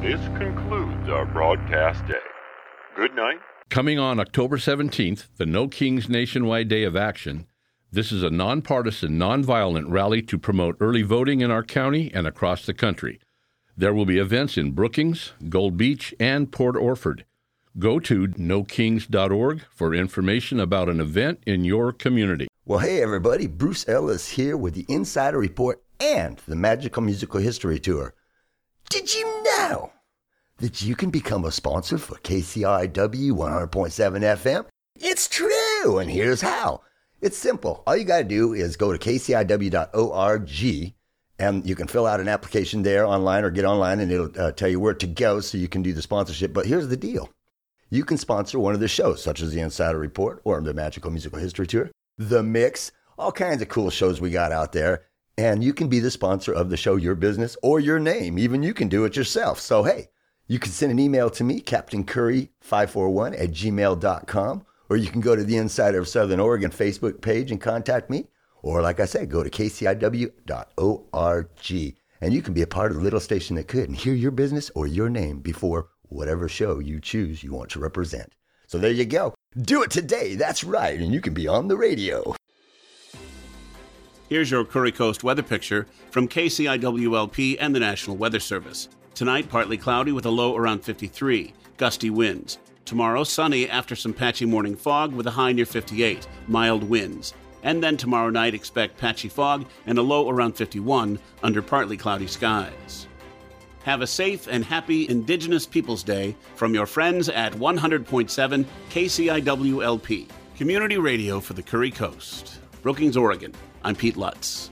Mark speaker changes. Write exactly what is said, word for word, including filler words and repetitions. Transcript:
Speaker 1: This concludes our broadcast day. Good night.
Speaker 2: Coming on October seventeenth, the No Kings Nationwide Day of Action, this is a nonpartisan, nonviolent rally to promote early voting in our county and across the country. There will be events in Brookings, Gold Beach, and Port Orford. Go to no kings dot org for information about an event in your community.
Speaker 3: Well, hey, everybody. Bruce Ellis here with the Insider Report and the Magical Musical History Tour. Did you know that you can become a sponsor for K C I W one hundred point seven F M? It's true, and here's how. It's simple. All you got to do is go to k c i w dot org, and you can fill out an application there online or get online, and it'll uh, tell you where to go so you can do the sponsorship. But here's the deal. You can sponsor one of the shows, such as the Insider Report or the Magical Musical History Tour, The Mix, all kinds of cool shows we got out there. And you can be the sponsor of the show, your business, or your name. Even you can do it yourself. So, hey, you can send an email to me, captain curry five four one at gmail dot com, or you can go to the Insider of Southern Oregon Facebook page and contact me. Or, like I said, go to k c i w dot org. And you can be a part of the little station that could and hear your business or your name before whatever show you choose you want to represent. So there you go. Do it today. That's right. And you can be on the radio.
Speaker 4: Here's your Curry Coast weather picture from K C I W L P and the National Weather Service. Tonight, partly cloudy with a low around fifty-three, gusty winds. Tomorrow, sunny after some patchy morning fog with a high near fifty-eight, mild winds. And then tomorrow night, expect patchy fog and a low around fifty-one under partly cloudy skies. Have a safe and happy Indigenous Peoples Day from your friends at one hundred point seven K C I W L P, community radio for the Curry Coast. Brookings, Oregon. I'm Pete Lutz.